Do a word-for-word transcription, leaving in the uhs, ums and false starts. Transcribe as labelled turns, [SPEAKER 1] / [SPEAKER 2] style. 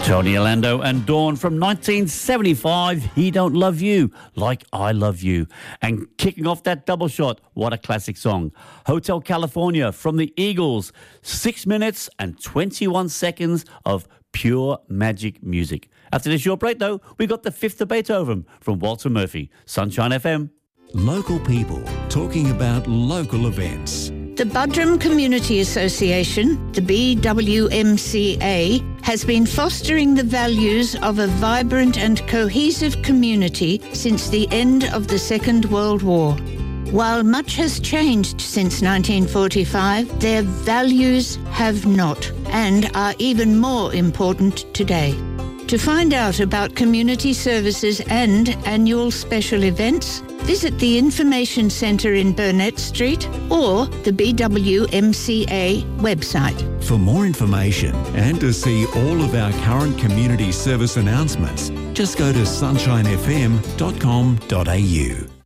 [SPEAKER 1] Tony Orlando and Dawn from nineteen seventy-five, He Don't Love You Like I Love You. And kicking off that double shot, what a classic song. Hotel California from the Eagles, six minutes and twenty-one seconds of pure magic music. After this short break, though, we got the Fifth of Beethoven from Walter Murphy, Sunshine F M.
[SPEAKER 2] Local people talking about local events.
[SPEAKER 3] The Buderim Community Association, the B W M C A, has been fostering the values of a vibrant and cohesive community since the end of the Second World War. While much has changed since nineteen forty-five, their values have not, and are even more important today. To find out about community services and annual special events, visit the Information Centre in Burnett Street or the B W M C A website.
[SPEAKER 2] For more information and to see all of our current community service announcements, just go to sunshine f m dot com dot a u.